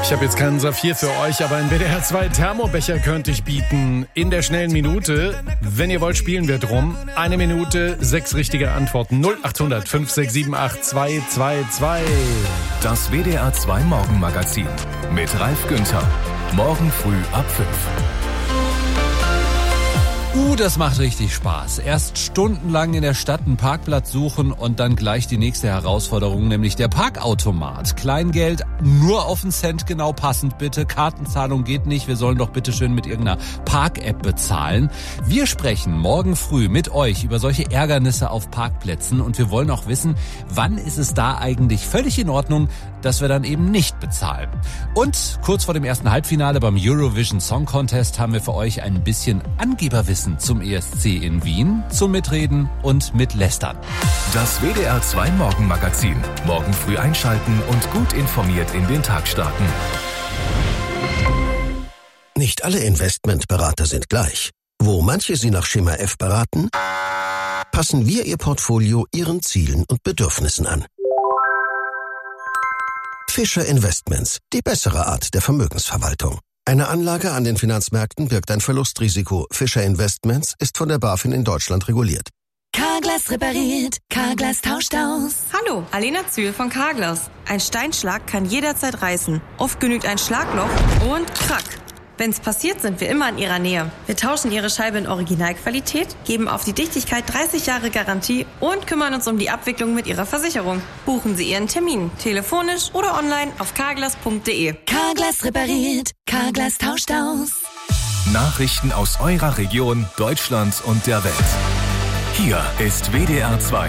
Ich habe jetzt keinen Saphir für euch, aber ein WDR 2 Thermobecher könnte ich bieten. In der schnellen Minute. Wenn ihr wollt, spielen wir drum. 1 Minute, 6 richtige Antworten. 0800 5678 222. Das WDR 2 Morgenmagazin mit Ralf Günther. Morgen früh ab 5. Das macht richtig Spaß. Erst stundenlang in der Stadt einen Parkplatz suchen und dann gleich die nächste Herausforderung, nämlich der Parkautomat. Kleingeld, nur auf den Cent genau passend bitte. Kartenzahlung geht nicht, wir sollen doch bitte schön mit irgendeiner Park-App bezahlen. Wir sprechen morgen früh mit euch über solche Ärgernisse auf Parkplätzen und wir wollen auch wissen, wann ist es da eigentlich völlig in Ordnung, dass wir dann eben nicht bezahlen. Und kurz vor dem ersten Halbfinale beim Eurovision Song Contest haben wir für euch ein bisschen Angeberwissen zum ESC in Wien, zum Mitreden und Mitlästern. Das WDR 2 Morgenmagazin. Morgen früh einschalten und gut informiert in den Tag starten. Nicht alle Investmentberater sind gleich. Wo manche Sie nach Schema F beraten, passen wir Ihr Portfolio Ihren Zielen und Bedürfnissen an. Fischer Investments, die bessere Art der Vermögensverwaltung. Eine Anlage an den Finanzmärkten birgt ein Verlustrisiko. Fischer Investments ist von der BaFin in Deutschland reguliert. Carglass repariert, Carglass tauscht aus. Hallo, Alena Zühl von Carglass. Ein Steinschlag kann jederzeit reißen. Oft genügt ein Schlagloch und krack. Wenn's passiert, sind wir immer in Ihrer Nähe. Wir tauschen Ihre Scheibe in Originalqualität, geben auf die Dichtigkeit 30 Jahre Garantie und kümmern uns um die Abwicklung mit Ihrer Versicherung. Buchen Sie Ihren Termin, telefonisch oder online auf carglass.de. Carglass repariert, Carglass tauscht aus. Nachrichten aus eurer Region, Deutschland und der Welt. Hier ist WDR 2.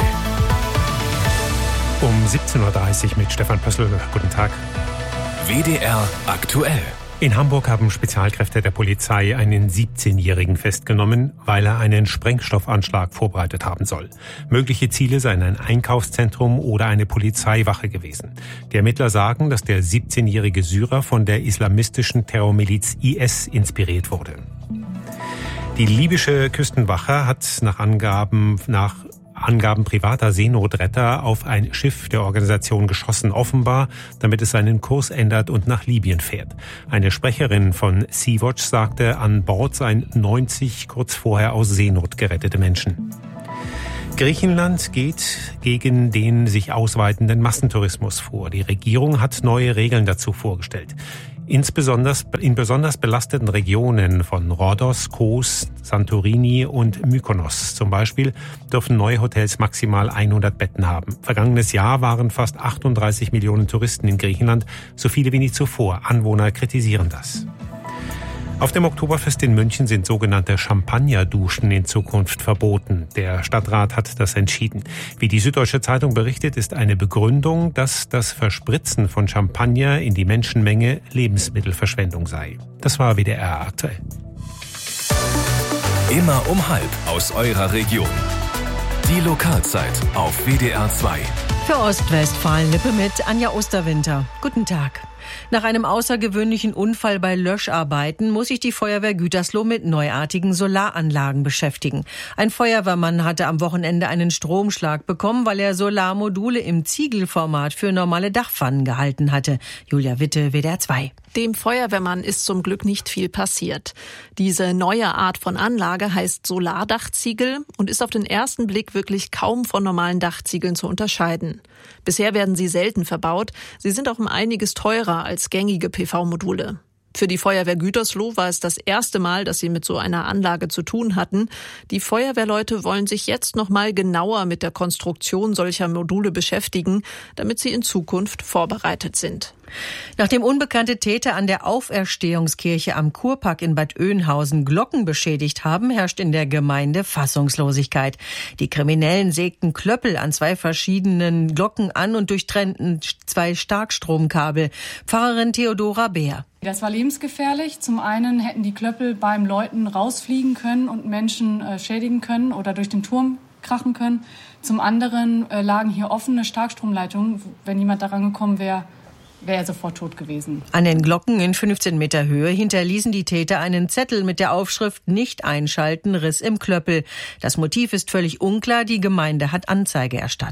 Um 17.30 Uhr mit Stefan Pössl. Guten Tag. WDR aktuell. In Hamburg haben Spezialkräfte der Polizei einen 17-Jährigen festgenommen, weil er einen Sprengstoffanschlag vorbereitet haben soll. Mögliche Ziele seien ein Einkaufszentrum oder eine Polizeiwache gewesen. Die Ermittler sagen, dass der 17-jährige Syrer von der islamistischen Terrormiliz IS inspiriert wurde. Die libysche Küstenwache hat nach Angaben privater Seenotretter auf ein Schiff der Organisation geschossen, offenbar, damit es seinen Kurs ändert und nach Libyen fährt. Eine Sprecherin von Sea-Watch sagte, an Bord seien 90 kurz vorher aus Seenot gerettete Menschen. Griechenland geht gegen den sich ausweitenden Massentourismus vor. Die Regierung hat neue Regeln dazu vorgestellt. In besonders belasteten Regionen von Rhodos, Kos, Santorini und Mykonos zum Beispiel dürfen neue Hotels maximal 100 Betten haben. Vergangenes Jahr waren fast 38 Millionen Touristen in Griechenland, so viele wie nie zuvor. Anwohner kritisieren das. Auf dem Oktoberfest in München sind sogenannte Champagnerduschen in Zukunft verboten. Der Stadtrat hat das entschieden. Wie die Süddeutsche Zeitung berichtet, ist eine Begründung, dass das Verspritzen von Champagner in die Menschenmenge Lebensmittelverschwendung sei. Das war WDR aktuell. Immer um 12:30 aus eurer Region. Die Lokalzeit auf WDR 2. Für Ostwestfalen-Lippe mit Anja Osterwinter. Guten Tag. Nach einem außergewöhnlichen Unfall bei Löscharbeiten muss sich die Feuerwehr Gütersloh mit neuartigen Solaranlagen beschäftigen. Ein Feuerwehrmann hatte am Wochenende einen Stromschlag bekommen, weil er Solarmodule im Ziegelformat für normale Dachpfannen gehalten hatte. Julia Witte, WDR 2. Dem Feuerwehrmann ist zum Glück nicht viel passiert. Diese neue Art von Anlage heißt Solardachziegel und ist auf den ersten Blick wirklich kaum von normalen Dachziegeln zu unterscheiden. Bisher werden sie selten verbaut. Sie sind auch um einiges teurer als gängige PV-Module. Für die Feuerwehr Gütersloh war es das erste Mal, dass sie mit so einer Anlage zu tun hatten. Die Feuerwehrleute wollen sich jetzt noch mal genauer mit der Konstruktion solcher Module beschäftigen, damit sie in Zukunft vorbereitet sind. Nachdem unbekannte Täter an der Auferstehungskirche am Kurpark in Bad Oeynhausen Glocken beschädigt haben, herrscht in der Gemeinde Fassungslosigkeit. Die Kriminellen sägten Klöppel an 2 verschiedenen Glocken an und durchtrennten 2 Starkstromkabel. Pfarrerin Theodora Beer. Das war lebensgefährlich. Zum einen hätten die Klöppel beim Läuten rausfliegen können und Menschen schädigen können oder durch den Turm krachen können. Zum anderen lagen hier offene Starkstromleitungen. Wenn jemand daran gekommen wäre, wäre er sofort tot gewesen. An den Glocken in 15 Meter Höhe hinterließen die Täter einen Zettel mit der Aufschrift "Nicht einschalten, Riss im Klöppel". Das Motiv ist völlig unklar, die Gemeinde hat Anzeige erstattet.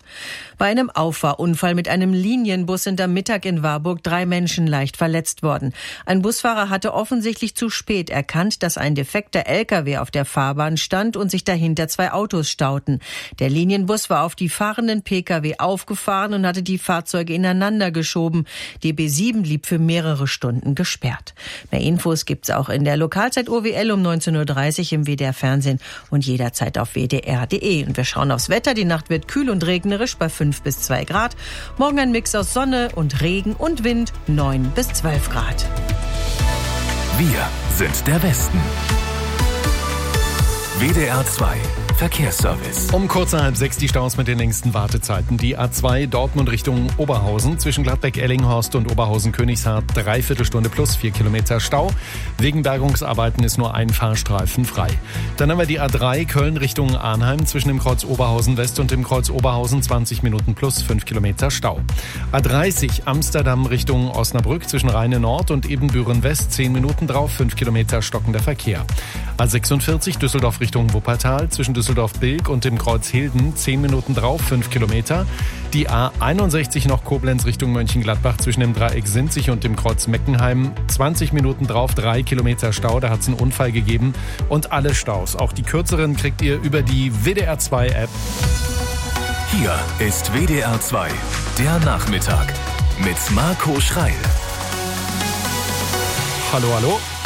Bei einem Auffahrunfall mit einem Linienbus sind am Mittag in Warburg 3 Menschen leicht verletzt worden. Ein Busfahrer hatte offensichtlich zu spät erkannt, dass ein defekter LKW auf der Fahrbahn stand und sich dahinter 2 Autos stauten. Der Linienbus war auf die fahrenden Pkw aufgefahren und hatte die Fahrzeuge ineinander geschoben. Die B7 blieb für mehrere Stunden gesperrt. Mehr Infos gibt's auch in der Lokalzeit OWL um 19.30 Uhr im WDR Fernsehen und jederzeit auf wdr.de. Und wir schauen aufs Wetter. Die Nacht wird kühl und regnerisch bei 5 bis 2 Grad. Morgen ein Mix aus Sonne und Regen und Wind 9 bis 12 Grad. Wir sind der Westen. WDR 2 Verkehrsservice. Um kurz nach 5:30 die Staus mit den längsten Wartezeiten. Die A2 Dortmund Richtung Oberhausen zwischen Gladbeck-Ellinghorst und Oberhausen-Königshardt 3/4 Stunde plus 4 Kilometer Stau. Wegen Bergungsarbeiten ist nur ein Fahrstreifen frei. Dann haben wir die A3 Köln Richtung Arnheim zwischen dem Kreuz Oberhausen West und dem Kreuz Oberhausen 20 Minuten plus 5 Kilometer Stau. A30 Amsterdam Richtung Osnabrück zwischen Rheine Nord und Ebenbüren West 10 Minuten drauf, 5 Kilometer stockender Verkehr. A46 Düsseldorf Richtung Wuppertal zwischen Düsseldorf-Bilk und dem Kreuz Hilden 10 Minuten drauf, 5 Kilometer. Die A61 noch Koblenz Richtung Mönchengladbach zwischen dem Dreieck Sinzig und dem Kreuz Meckenheim 20 Minuten drauf, 3 Kilometer Stau, da hat es einen Unfall gegeben. Und alle Staus, auch die kürzeren, kriegt ihr über die WDR 2 App. Hier ist WDR 2, der Nachmittag mit Marco Schreil. Hallo, hallo.